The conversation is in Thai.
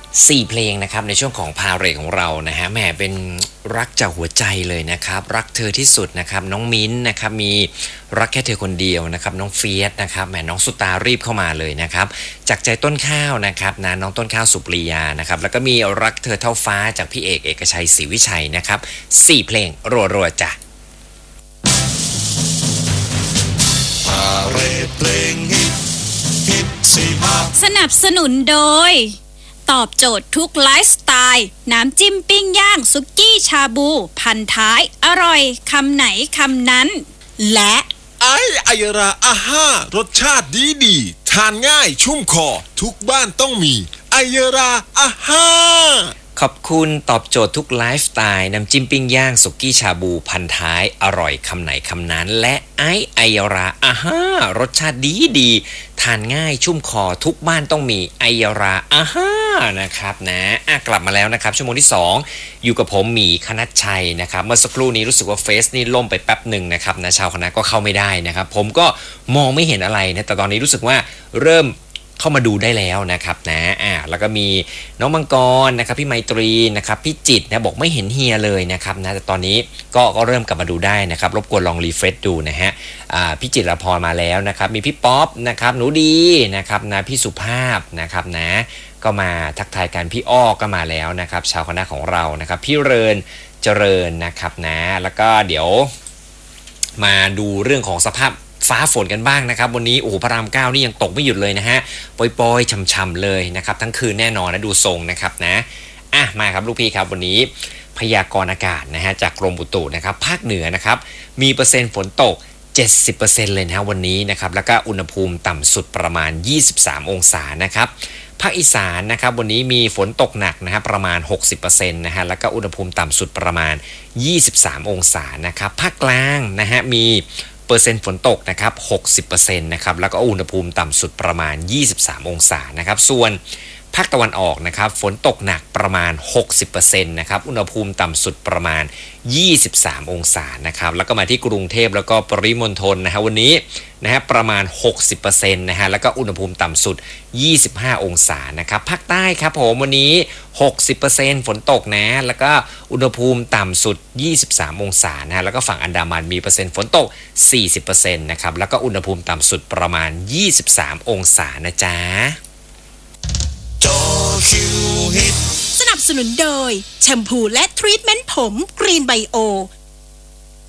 4เพลงนะครับในช่วงของพาเหรดของเรานะฮะแหมเป็นรักจากหัวใจเลยนะครับรักเธอที่สุดนะครับน้องมิ้นนะครับมีรักแค่เธอคนเดียวนะครับน้องเฟียสนะครับแหมน้องสุตารีบเข้ามาเลยนะครับจากใจต้นข้าวนะครับนะน้องต้นข้าวสุปรียานะครับแล้วก็มีรักเธอเท่าฟ้าจากพี่เอกเอกชัยศรีวิชัยนะครับ4เพลงรัวๆจ้ะพาเหรดเพลงฮิต4ภาคสนับสนุนโดยตอบโจทย์ทุกไลฟ์สไตล์น้ำจิ้มปิ้งย่างซุกี้ชาบูพันท้ายอร่อยคำไหนคำนั้นและไอยราอาห้ารสชาติดีทานง่ายชุ่มคอทุกบ้านต้องมีไอยราอาห้าขอบคุณตอบโจทย์ทุกไลฟ์สไตล์น้ำจิ้มปิ้งย่างสุกี้ชาบูพันท้ายอร่อยคำไหนคำนั้นและไอยราอาห้ารสชาติดีทานง่ายชุ่มคอทุกบ้านต้องมีไอยราอาห้านะครับนะกลับมาแล้วนะครับชั่วโมงที่2อยู่กับผมหมีคณัชชัยนะครับเมื่อสักครู่นี้รู้สึกว่าเฟซนี่ล่มไปแป๊บหนึ่งนะครับนะชาวคณะก็เข้าไม่ได้นะครับผมก็มองไม่เห็นอะไรนะแต่ตอนนี้รู้สึกว่าเริ่มเข้ามาดูได้แล้วนะครับนะแล้วก็มีน้องมังกรนะครับพี่ไมตรีนะครับพี่จิตนะบอกไม่เห็นเฮียเลยนะครับนะแต่ตอนนี้ก็เริ่มกลับมาดูได้นะครับรบกวนลองรีเฟรชดูนะฮะพี่จิตรพรมาแล้วนะครับมีพี่ป๊อปนะครับหนูดีนะครับนะพี่สุภาพนะครับนะก็มาทักทายกันพี่อ้อก็มาแล้วนะครับชาวคณะของเรานะครับพี่เริญเจริญนะครับนะแล้วก็เดี๋ยวมาดูเรื่องของสภาพฟ้าฝนกันบ้างนะครับวันนี้โอ้โหพระราม9นี่ยังตกไม่หยุดเลยนะฮะปล่อยๆช่ำๆเลยนะครับทั้งคืนแน่นอนนะดูทรงนะครับนะมาครับลูกพี่ครับวันนี้พยากรณ์อากาศนะฮะจากกรมอุตุนะครับภาคเหนือนะครับมีเปอร์เซ็นต์ฝนตก 70% เลยนะฮะวันนี้นะครับแล้วก็อุณหภูมิต่ำสุดประมาณ23องศานะครับภาคอีสานนะครับวันนี้มีฝนตกหนักนะฮะประมาณ 60% นะฮะแล้วก็อุณหภูมิต่ำสุดประมาณ23องศานะครับภาคกลางนะฮะมีเปอร์เซ็นต์ฝนตกนะครับ 60% นะครับแล้วก็อุณหภูมิต่ำสุดประมาณ23องศานะครับส่วนภาคตะวันออกนะครับฝนตกหนักประมาณ 60% นะครับอุณหภูมิต่ำสุดประมาณ23องศานะครับแล้วก็มาที่กรุงเทพแล้วก็ปริมณฑลนะฮะวันนี้นะฮะประมาณ 60% นะฮะแล้วก็อุณหภูมิต่ำสุด25องศานะครับภาคใต้ครับผมวันนี้ 60% ฝนตกนะแล้วก็อุณหภูมิต่ำสุด23องศานะฮะแล้วก็ฝั่งอันดามันมีเปอร์เซ็นต์ฝนตก 40% นะครับแล้วก็อุณหภูมิต่ำสุดประมาณ23องศานะจ๊ะจอคิวฮิตสนับสนุนโดยแชมพูและทรีทเมนต์ผมกรีนไบโอ